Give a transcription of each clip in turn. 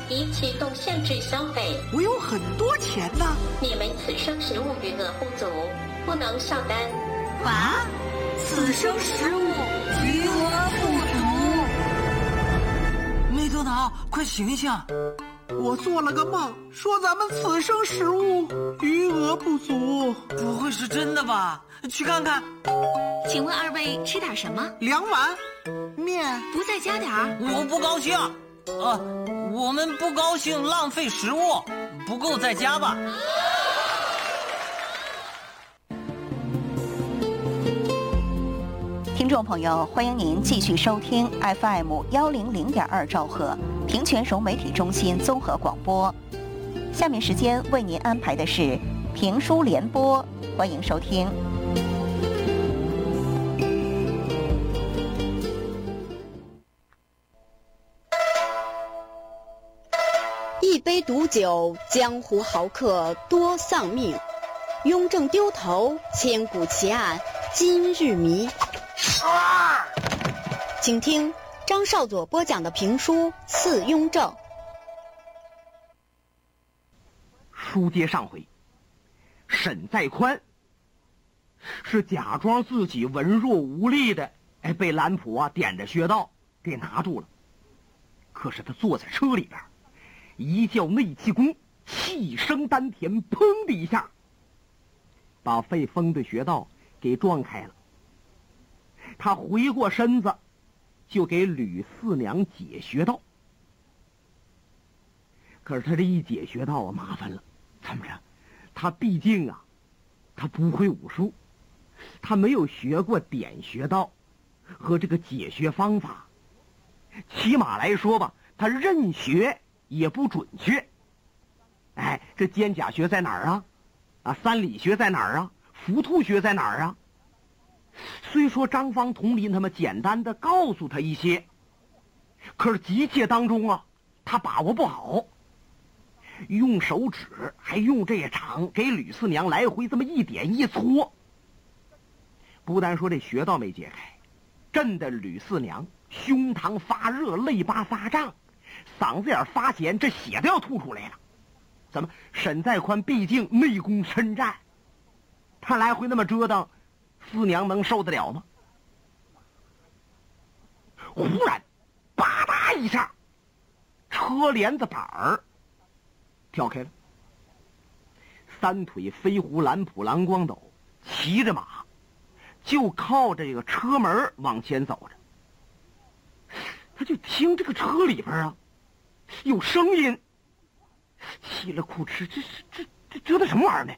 已启动限制消费。 我有很多钱呢。 你们此生食物余额不足，不能上单。 啊？此生食物余额不足？ 内特岛，快醒醒！ 我做了个梦，说咱们此生食物余额不足。 不会是真的吧？去看看。 请问二位吃点什么 ？2碗面。 不再加点儿？ 我不高兴。我们不高兴浪费食物，不够再加吧。 听众朋友，欢迎您继续收听 FM100.2兆赫平泉融媒体中心综合广播。下面时间为您安排的是评书联播，欢迎收听。 一杯毒酒，江湖豪客多丧命。雍正丢头，千古奇案今日谜。请听张少佐播讲的评书《刺雍正》。 书接上回，沈在宽是假装自己文弱无力的，被兰普点着穴道给拿住了。可是他坐在车里边，一叫内气功，气升丹田，砰的一下把肺封的穴道给撞开了。他回过身子就给吕四娘解穴道。可是他这一解穴道麻烦了，怎么着？他毕竟他不会武术，他没有学过点穴道和这个解穴方法，起码来说吧，他任学也不准确。这肩胛穴在哪儿啊？三里穴在哪儿啊？浮兔穴在哪儿啊？虽说张方、佟林他们简单的告诉他一些，可是急切当中他把握不好，用手指还用这掌给吕四娘来回这么一点一搓，不但说这穴道没解开，震得吕四娘胸膛发热，肋巴发胀，嗓子眼发咸，这血都要吐出来了。怎么沈在宽毕竟内功深湛，他来回那么折腾，四娘能受得了吗？忽然吧嗒一下，车帘子板儿跳开了，三腿飞狐蓝普蓝光斗骑着马就靠着这个车门往前走着。他就听这个车里边有声音，稀里哭哧，这折腾什么玩意儿呢？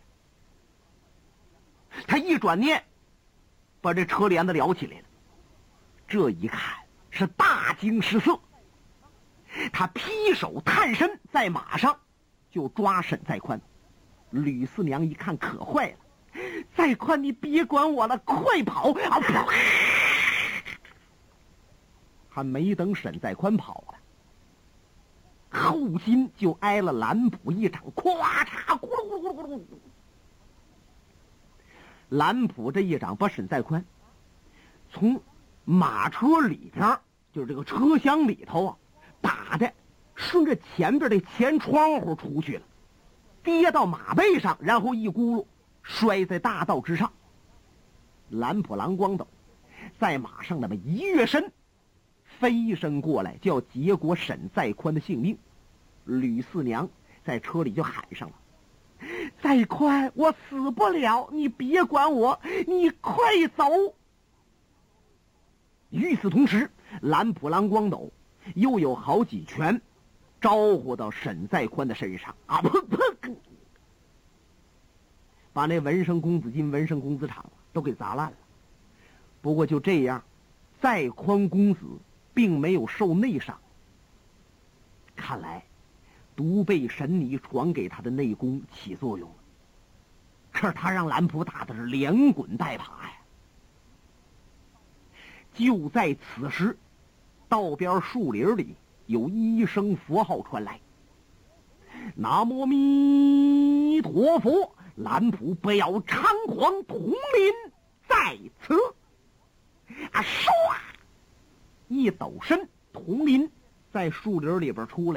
他一转念把这车帘子撩起来了，这一看是大惊失色，他劈手探身在马上就抓沈在宽。吕四娘一看可坏了，在宽你别管我了，快跑！还没等沈在宽跑了，后心就挨了蓝普一掌，咵嚓，咕噜咕噜咕噜咕噜。蓝普这一掌把沈在宽从马车里边，就是这个车厢里头打的顺着前边的前窗户出去了，跌到马背上，然后一咕噜摔在大道之上。蓝普蓝光斗在马上那么一跃身，飞身过来就要结果沈在宽的性命。吕四娘在车里就喊上了：“在宽，我死不了，你别管我，你快走！”与此同时，蓝普蓝光斗又有好几拳招呼到沈在宽的身上把那文生公子金、文生公子场都给砸烂了。不过就这样，在宽公子并没有受内伤，看来独背神尼传给他的内功起作用了。可是他让蓝普打的是连滚带爬呀。就在此时，道边树林里有一声佛号传来：“南无弥陀佛，蓝普不要猖狂，统领在此。”唰，一抖身，统领在树林里边出来。